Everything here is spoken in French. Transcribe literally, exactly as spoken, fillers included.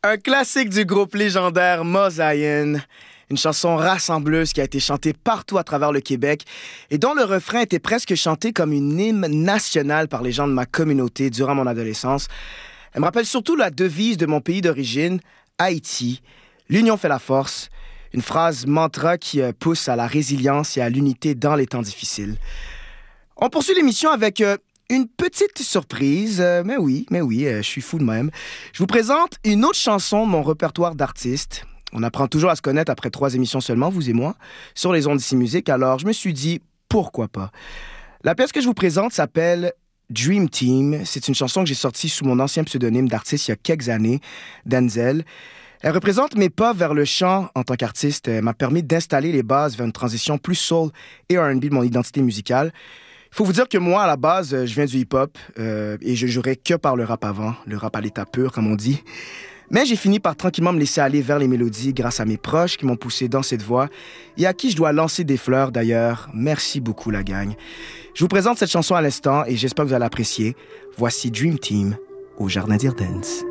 Un classique du groupe légendaire Mosaïen, une chanson rassembleuse qui a été chantée partout à travers le Québec et dont le refrain était presque chanté comme une hymne nationale par les gens de ma communauté durant mon adolescence. Elle me rappelle surtout la devise de mon pays d'origine, Haïti. L'union fait la force, une phrase mantra qui pousse à la résilience et à l'unité dans les temps difficiles. On poursuit l'émission avec euh, une petite surprise, euh, mais oui, mais oui, euh, je suis fou de même. Je vous présente une autre chanson de mon répertoire d'artistes. On apprend toujours à se connaître après trois émissions seulement, vous et moi, sur les ondes d'ici musique, alors je me suis dit, pourquoi pas? La pièce que je vous présente s'appelle Dream Team. C'est une chanson que j'ai sortie sous mon ancien pseudonyme d'artiste il y a quelques années, Denzel. Elle représente mes pas vers le chant en tant qu'artiste. Elle m'a permis d'installer les bases vers une transition plus soul et R and B de mon identité musicale. Il faut vous dire que moi, à la base, je viens du hip-hop euh, et je jouerais que par le rap avant, le rap à l'état pur, comme on dit. Mais j'ai fini par tranquillement me laisser aller vers les mélodies grâce à mes proches qui m'ont poussé dans cette voie et à qui je dois lancer des fleurs d'ailleurs. Merci beaucoup, la gang. Je vous présente cette chanson à l'instant et j'espère que vous allez l'apprécier. Voici Dream Team au Jardin d'Irdens.